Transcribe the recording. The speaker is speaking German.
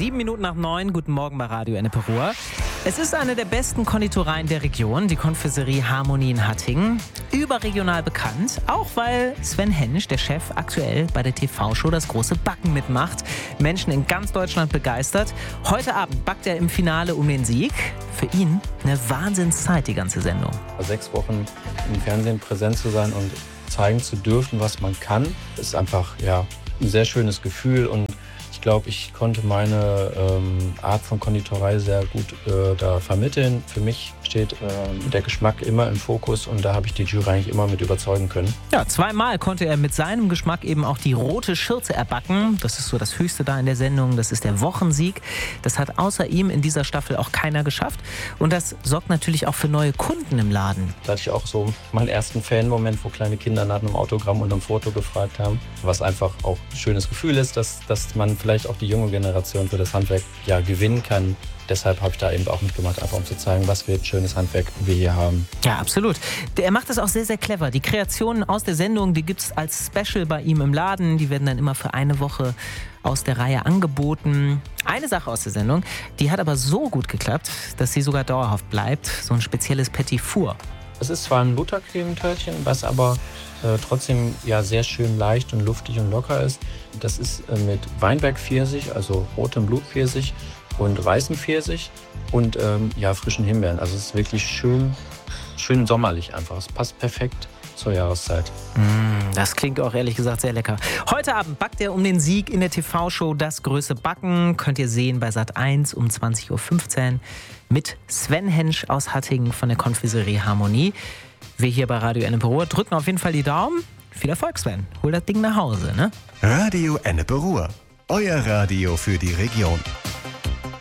7:07. Guten Morgen bei Radio Ennepe Ruhr. Es ist eine der besten Konditoreien der Region, die Konfiserie Harmonie in Hattingen. Überregional bekannt, auch weil Sven Hensch, der Chef, aktuell bei der TV-Show Das große Backen mitmacht. Menschen in ganz Deutschland begeistert. Heute Abend backt er im Finale um den Sieg. Für ihn eine Wahnsinnszeit, die ganze Sendung. 6 Wochen im Fernsehen präsent zu sein und zeigen zu dürfen, was man kann, ist einfach ein sehr schönes Gefühl. Und ich glaube, ich konnte meine Art von Konditorei sehr gut da vermitteln. Für mich steht der Geschmack immer im Fokus und da habe ich die Jury eigentlich immer mit überzeugen können. Ja, 2-mal konnte er mit seinem Geschmack eben auch die rote Schürze erbacken. Das ist so das Höchste da in der Sendung. Das ist der Wochensieg. Das hat außer ihm in dieser Staffel auch keiner geschafft. Und das sorgt natürlich auch für neue Kunden im Laden. Da hatte ich auch so meinen ersten Fan-Moment, wo kleine Kinder nach einem Autogramm und einem Foto gefragt haben. Was einfach auch ein schönes Gefühl ist, dass man vielleicht auch die junge Generation für das Handwerk gewinnen kann. Deshalb habe ich da eben auch mitgemacht, einfach um zu zeigen, was für ein schönes Handwerk wir hier haben. Ja, absolut. Er macht das auch sehr, sehr clever. Die Kreationen aus der Sendung, die gibt es als Special bei ihm im Laden. Die werden dann immer für eine Woche aus der Reihe angeboten. Eine Sache aus der Sendung, die hat aber so gut geklappt, dass sie sogar dauerhaft bleibt. So ein spezielles Petit Four. Es ist zwar ein Buttercremetörtchen, was aber trotzdem sehr schön leicht und luftig und locker ist. Das ist mit Weinbergpfirsich, also rotem Blutpfirsich und weißem Pfirsich und frischen Himbeeren. Also es ist wirklich schön sommerlich einfach. Es passt perfekt zur Jahreszeit. Das klingt auch ehrlich gesagt sehr lecker. Heute Abend backt er um den Sieg in der TV-Show Das große Backen. Könnt ihr sehen bei Sat.1 um 20:15 Uhr mit Sven Hensch aus Hattingen von der Konfiserie Harmonie. Wir hier bei Radio Ennepe Ruhr drücken auf jeden Fall die Daumen. Viel Erfolg, Sven. Hol das Ding nach Hause, ne? Radio Ennepe Ruhr. Euer Radio für die Region.